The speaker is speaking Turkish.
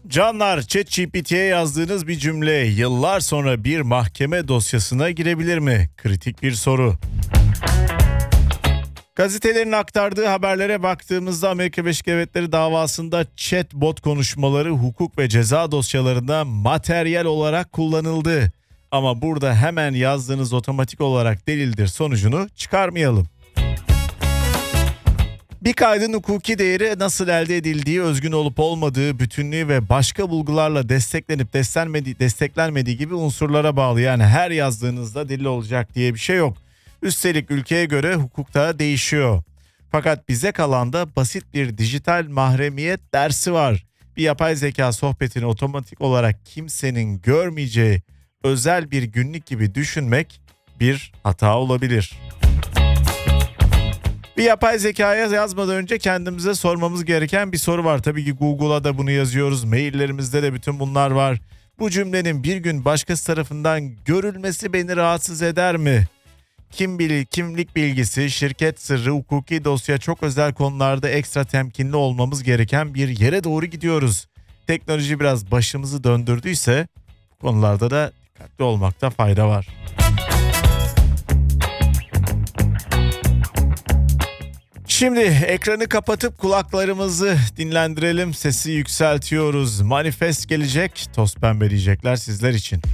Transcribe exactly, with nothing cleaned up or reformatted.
Canlar, ChatGPT'ye yazdığınız bir cümle yıllar sonra bir mahkeme dosyasına girebilir mi? Kritik bir soru. Gazetelerin aktardığı haberlere baktığımızda Amerika Birleşik Devletleri davasında chatbot konuşmaları hukuk ve ceza dosyalarında materyal olarak kullanıldı. Ama burada hemen yazdığınız otomatik olarak delildir sonucunu çıkarmayalım. Bir kaydın hukuki değeri nasıl elde edildiği, özgün olup olmadığı, bütünlüğü ve başka bulgularla desteklenip desteklenmediği, desteklenmediği gibi unsurlara bağlı. Yani her yazdığınızda delil olacak diye bir şey yok. Üstelik ülkeye göre hukukta değişiyor. Fakat bize kalan da basit bir dijital mahremiyet dersi var. Bir yapay zeka sohbetini otomatik olarak kimsenin görmeyeceği özel bir günlük gibi düşünmek bir hata olabilir. Bir yapay zekaya yazmadan önce kendimize sormamız gereken bir soru var. Tabii ki Google'a da bunu yazıyoruz. Maillerimizde de bütün bunlar var. Bu cümlenin bir gün başkası tarafından görülmesi beni rahatsız eder mi? Kim bilir, kimlik bilgisi, şirket sırrı, hukuki dosya, çok özel konularda ekstra temkinli olmamız gereken bir yere doğru gidiyoruz. Teknoloji biraz başımızı döndürdüyse bu konularda da dikkatli olmakta fayda var. Şimdi ekranı kapatıp kulaklarımızı dinlendirelim. Sesi yükseltiyoruz. Manifest gelecek. Toz pembe diyecekler sizler için.